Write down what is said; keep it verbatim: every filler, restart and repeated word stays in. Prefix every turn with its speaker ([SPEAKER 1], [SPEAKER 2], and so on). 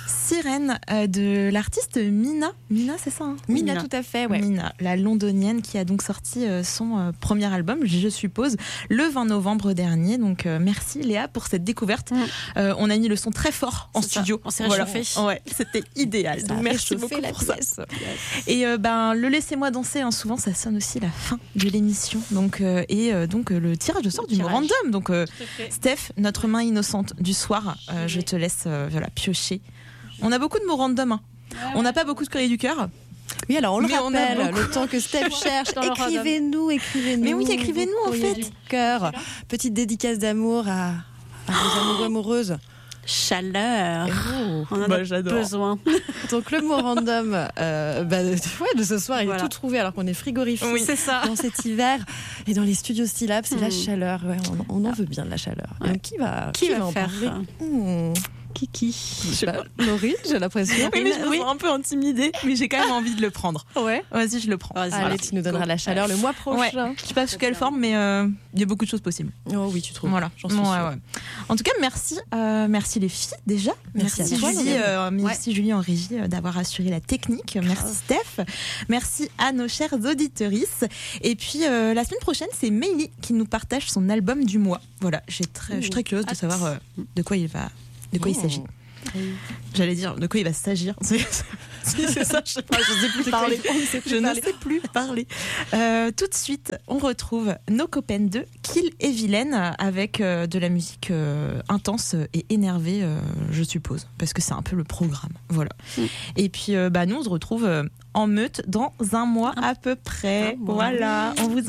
[SPEAKER 1] Sirène euh, de l'artiste Mina. Mina, c'est ça hein
[SPEAKER 2] Mina, Mina, tout à fait, ouais.
[SPEAKER 1] Mina, la londonienne qui a donc sorti euh, son euh, premier album, je suppose, le vingt novembre dernier. Donc euh, merci Léa pour cette découverte. Mm. Euh, on a mis le son très fort en
[SPEAKER 2] c'est
[SPEAKER 1] studio.
[SPEAKER 2] Ça. On s'est réchauffé.
[SPEAKER 1] Voilà. Ouais, c'était idéal.
[SPEAKER 2] Ça
[SPEAKER 1] donc merci beaucoup
[SPEAKER 2] la
[SPEAKER 1] pour
[SPEAKER 2] pièce.
[SPEAKER 1] ça. Yes. Et euh, ben le laissez-moi danser. Hein, souvent, ça sonne aussi la fin de l'émission. Donc euh, et euh, donc euh, le tirage de sort le du mot random. Donc euh, Steph, notre main innocente du soir, euh, je te laisse euh, voilà piocher. On a beaucoup de mots random. Hein. Ouais, on n'a pas beaucoup de courrier du cœur.
[SPEAKER 2] Oui, alors on le Mais rappelle, on le temps que Steph cherche, écrivez-nous, écrivez-nous.
[SPEAKER 1] Mais oui, écrivez-nous en fait.
[SPEAKER 2] Du cœur. Petite dédicace d'amour à, à vos amoureux amoureuses. Chaleur. Oh, on en bah, a j'adore. besoin. Donc le mot random euh, bah, de, ouais, de ce soir, il voilà. est tout trouvé alors qu'on est frigorifié
[SPEAKER 1] oui, c'est ça.
[SPEAKER 2] dans cet hiver. Et dans les studios Stylab, c'est mmh. la chaleur. Ouais, on, on en veut bien de la chaleur. Ouais. Donc, qui va,
[SPEAKER 1] qui
[SPEAKER 2] qui
[SPEAKER 1] va,
[SPEAKER 2] va en
[SPEAKER 1] faire
[SPEAKER 2] parler mmh. Kiki. Je sais pas. Laurie, j'ai l'impression.
[SPEAKER 1] Oui, mais je me oui. sens un peu intimidée, mais j'ai quand même envie de le prendre.
[SPEAKER 2] Ouais.
[SPEAKER 1] Vas-y, je le prends.
[SPEAKER 2] Vas-y, Allez, voilà. Tu nous donneras Go. la chaleur le mois prochain.
[SPEAKER 1] Ouais. Je sais pas sous quelle forme, mais il euh, y a beaucoup de choses possibles.
[SPEAKER 2] Oh oui, tu trouves.
[SPEAKER 1] Voilà, j'en suis
[SPEAKER 2] ouais,
[SPEAKER 1] sûre. Ouais. En tout cas, merci, euh, merci les filles déjà.
[SPEAKER 2] Merci,
[SPEAKER 1] merci
[SPEAKER 2] à toi,
[SPEAKER 1] Julie, euh, merci ouais. Julie en régie euh, d'avoir assuré la technique. Merci Steph. Merci à nos chères auditrices. Et puis euh, la semaine prochaine, c'est Meili qui nous partage son album du mois. Voilà, j'ai très, mmh. je suis très curieuse de savoir euh, de quoi il va, de quoi mmh. il s'agit. Oui. J'allais dire de quoi il va s'agir. C'est, c'est ça, je sais pas, je ne sais plus parler. Je ne sais plus parler. Euh, tout de suite, on retrouve nos copaines de Kill et Vilaine avec euh, de la musique euh, intense et énervée, euh, je suppose, parce que c'est un peu le programme. Voilà. Mm. Et puis, euh, bah, nous, on se retrouve euh, en meute dans un mois à peu près. Un mois. Voilà. On vous